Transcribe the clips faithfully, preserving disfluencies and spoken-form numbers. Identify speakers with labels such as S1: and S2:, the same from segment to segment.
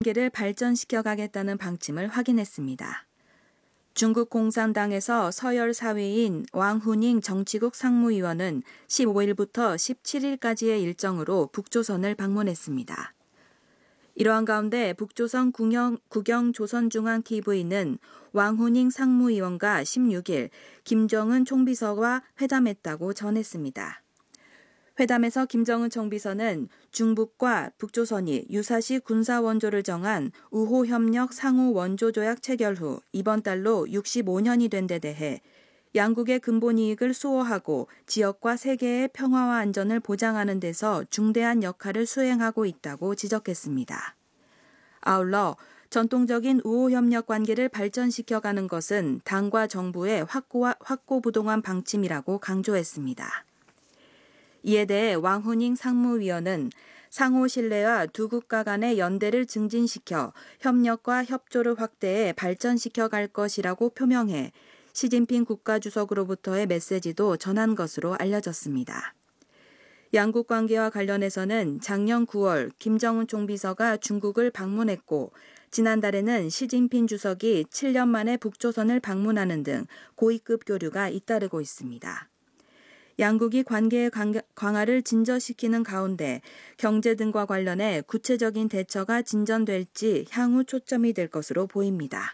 S1: 관계를 발전시켜 가겠다는 방침을 확인했습니다. 중국 공산당에서 서열 사 위인 왕후닝 정치국 상무위원은 십오일부터 십칠일까지의 일정으로 북조선을 방문했습니다. 이러한 가운데 북조선 국영, 국영조선중앙티비는 왕후닝 상무위원과 십육일 김정은 총비서와 회담했다고 전했습니다. 회담에서 김정은 총비서는 중북과 북조선이 유사시 군사원조를 정한 우호협력 상호원조조약 체결 후 이번 달로 육십오년이 된 데 대해 양국의 근본 이익을 수호하고 지역과 세계의 평화와 안전을 보장하는 데서 중대한 역할을 수행하고 있다고 지적했습니다. 아울러 전통적인 우호협력 관계를 발전시켜가는 것은 당과 정부의 확고와, 확고부동한 방침이라고 강조했습니다. 이에 대해 왕후닝 상무위원은 상호 신뢰와 두 국가 간의 연대를 증진시켜 협력과 협조를 확대해 발전시켜 갈 것이라고 표명해 시진핑 국가주석으로부터의 메시지도 전한 것으로 알려졌습니다. 양국 관계와 관련해서는 작년 구월 김정은 총비서가 중국을 방문했고 지난달에는 시진핑 주석이 칠 년 만에 북조선을 방문하는 등 고위급 교류가 잇따르고 있습니다. 양국이 관계의 강화를 진전시키는 가운데 경제 등과 관련해 구체적인 대처가 진전될지 향후 초점이 될 것으로 보입니다.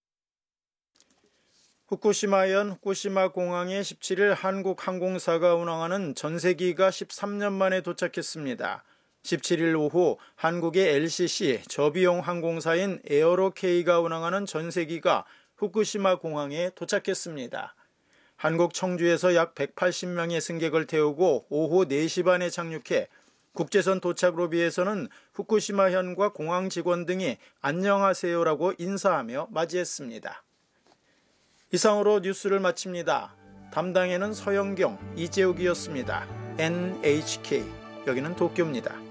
S2: 후쿠시마현 후쿠시마 공항에 십칠일 한국 항공사가 운항하는 전세기가 십삼 년 만에 도착했습니다. 십칠일 오후 한국의 엘씨씨 저비용 항공사인 에어로케이가 운항하는 전세기가 후쿠시마 공항에 도착했습니다. 한국 청주에서 약 백팔십 명의 승객을 태우고 오후 네 시 반에 착륙해 국제선 도착 로비에서는 후쿠시마현과 공항 직원 등이 안녕하세요라고 인사하며 맞이했습니다. 이상으로 뉴스를 마칩니다. 담당에는 서영경, 이재욱이었습니다. 엔에이치케이, 여기는 도쿄입니다.